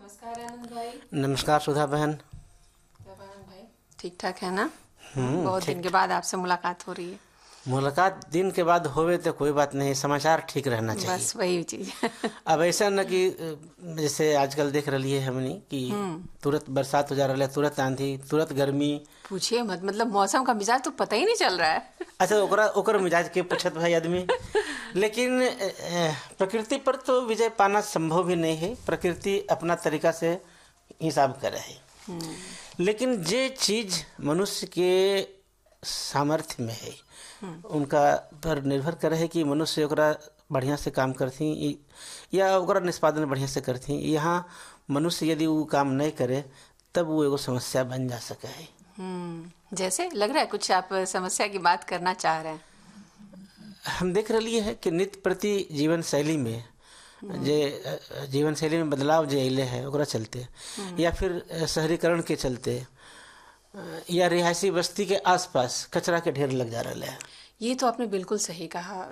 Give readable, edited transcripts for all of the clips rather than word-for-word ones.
नमस्कार आनंद भाई। नमस्कार सुधा बहन। क्या आनंद भाई, ठीक ठाक है ना? बहुत ठीक। दिन के बाद आपसे मुलाकात हो रही है। मुलाकात दिन के बाद होवे तो कोई बात नहीं, समाचार ठीक रहना चाहिए। बस वही चीज। अब ऐसा न कि जैसे आजकल देख रही है हमनी कि तुरंत बरसात हो जा रहा है, तुरंत आंधी, तुरंत गर्मी। पूछिए मत, मतलब मौसम का मिजाज तो पता ही नहीं चल रहा है। अच्छा, ओकरा ओकर मिजाज के पूछत भाई आदमी। लेकिन प्रकृति पर तो विजय पाना संभव भी नहीं है। प्रकृति अपना तरीका से हिसाब करे है। लेकिन जे चीज मनुष्य के सामर्थ्य में है उनका पर निर्भर करे है कि मनुष्य ओकरा बढ़िया से काम करती या ओकरा निष्पादन बढ़िया से करती। यहाँ मनुष्य यदि वो काम नहीं करे तब वो एगो समस्या बन जा सके है। जैसे लग रहा है कुछ आप समस्या की बात करना चाह रहे हैं। हम देख रही है कि नित्य प्रति जीवन शैली में जे जीवन शैली में बदलाव जो अले है ओकरा चलते या फिर शहरीकरण के चलते या रिहायशी बस्ती के आसपास कचरा के ढेर लग जा रहा है। ये तो आपने बिल्कुल सही कहा।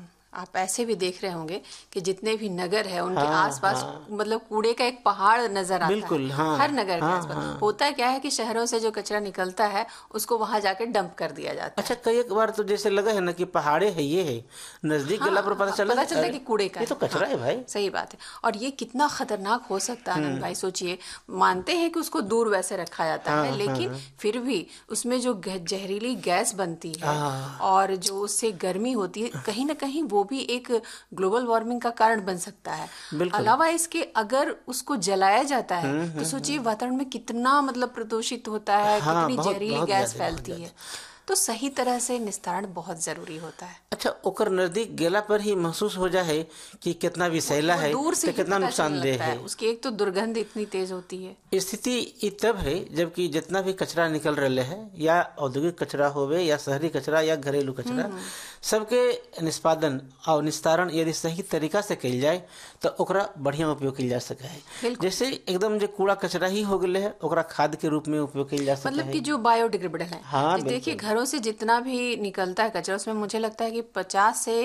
आप ऐसे भी देख रहे होंगे कि जितने भी नगर है उनके आसपास मतलब कूड़े का एक पहाड़ नजर आता बिल्कुल, है। हाँ, हर नगर के आसपास होता है क्या है कि शहरों से जो कचरा निकलता है उसको वहां जाके डंप कर दिया जाता है। अच्छा, कई बार तो जैसे लगा है ना कि पहाड़े है, ये है नजदीक गला पर पता चलता है कि कूड़े का ये तो कचरा है भाई। सही बात है। और ये कितना खतरनाक हो सकता है आनंद भाई, सोचिए। मानते हैं कि उसको दूर वैसे रखा जाता है, लेकिन फिर भी उसमें जो जहरीली गैस बनती है और जो उससे गर्मी होती है, कहीं ना कहीं वो भी एक ग्लोबल वार्मिंग का कारण बन सकता है। अलावा इसके अगर उसको जलाया जाता है तो सोचिए वातावरण में कितना मतलब प्रदूषित होता है, कितनी जहरीली गैस फैलती है। तो सही तरह से निस्तारण बहुत जरूरी होता है। अच्छा, ओकर नजदीक गेला पर ही महसूस हो जाए कि कितना विषैला है, दूर से कितना नुकसानदेह है। उसकी एक तो दुर्गंध इतनी तेज होती है। स्थिति तब है जबकि जितना भी कचरा निकल रहा है, या औद्योगिक कचरा होवे या शहरी कचरा या घरेलू कचरा, सबके निष्पादन और निस्तारण यदि सही तरीका से कल जाए तो ओकरा बढ़िया उपयोग कल जा सके है। जैसे एकदम जो कूड़ा कचरा ही हो गए है ओकरा खाद के रूप में उपयोग कल जा सके, मतलब कि जो बायोडिग्रेडेबल है। हाँ, देखिए घरों से जितना भी निकलता है कचरा उसमें मुझे लगता है कि 50 से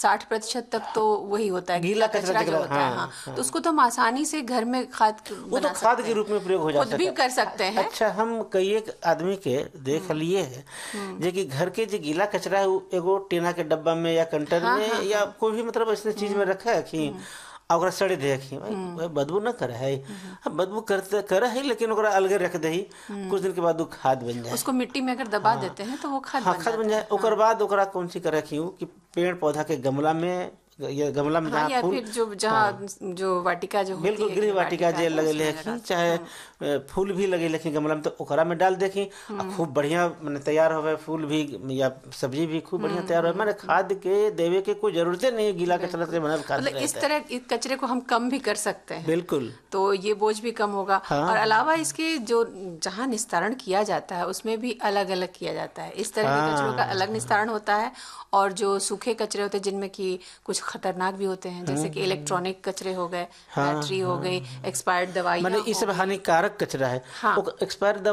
60% तक तो वही होता है, गीला कचरा जो होता है। हाँ। तो उसको तो हम आसानी से घर में खाद वो तो खाद के रूप में प्रयोग हो जाता है, खुद भी कर सकते हैं। अच्छा, हम कई एक आदमी के देख लिए है जे कि घर के जो गीला कचरा है एगो टीना के डब्बा में या कंटेनर में या कोई भी मतलब ऐसे चीज में रखा है कि ओकरा सड़े दे भाई बदबू न करे है। बदबू करते करे है लेकिन ओकरा अलगे रख दे, कुछ दिन के बाद वो खाद बन जाए। उसको मिट्टी में अगर दबा देते हैं तो वो खाद बन जाए। ओकर बाद ओकरा कौन सी करे कि पेड़ पौधा के गमला में या गमला में या फिर जो जहाँ जो वाटिका जो होती है, बिल्कुल गृह वाटिका जे लगे लेखी, चाहे फूल भी लगे लेखी गमला में, तो ओकरा में डाल देखी खूब बढ़िया माने तैयार होवे। फूल भी या सब्जी भी खूब बढ़िया तैयार होवे। माने खाद के देवे के कोई जरूरत नहीं, गीला कचरा से बना खाद। मतलब इस तरह इस कचरे को हम कम भी कर सकते हैं। बिल्कुल, तो ये बोझ भी कम होगा। और अलावा इसके जो जहाँ निस्तारण किया जाता है उसमें भी अलग अलग किया जाता है। इस तरह के कचरों का अलग निस्तारण होता है और जो सूखे कचरे होते हैं जिनमें की कुछ खतरनाक भी होते हैं, जैसे कि इलेक्ट्रॉनिक कचरे हो गए, बैटरी हो गई, एक्सपायर्ड दवाई, माने ये सब हानिकारक कचरा है। एक्सपायर्ड